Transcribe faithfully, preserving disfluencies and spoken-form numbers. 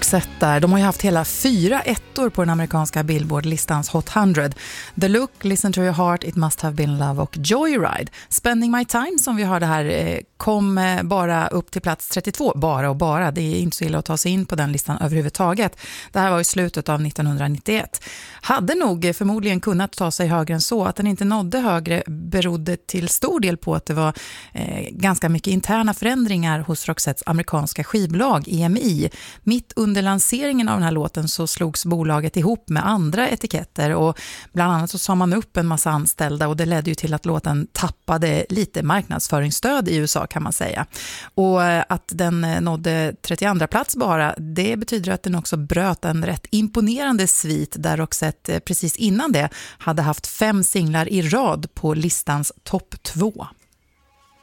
Roxette där. De har ju haft hela fyra ettor på den amerikanska Billboard-listans Hot hundra. The Look, Listen to Your Heart, It Must Have Been Love och Joyride. Spending My Time som vi hörde här kom bara upp till plats trettiotvå. Bara och bara. Det är inte så illa att ta sig in på den listan överhuvudtaget. Det här var i slutet av nittonhundranittioett. Hade nog förmodligen kunnat ta sig högre än så. Att den inte nådde högre berodde till stor del på att det var eh, ganska mycket interna förändringar hos Roxettes amerikanska skivbolag E M I. Mitt under lanseringen av den här låten så slogs bolaget ihop med andra etiketter och bland annat så sa man upp en massa anställda och det ledde ju till att låten tappade lite marknadsföringsstöd i U S A kan man säga. Och att den nådde trettioandra plats bara, det betyder att den också bröt en rätt imponerande svit där Roxette precis innan det hade haft fem singlar i rad på listans topp två.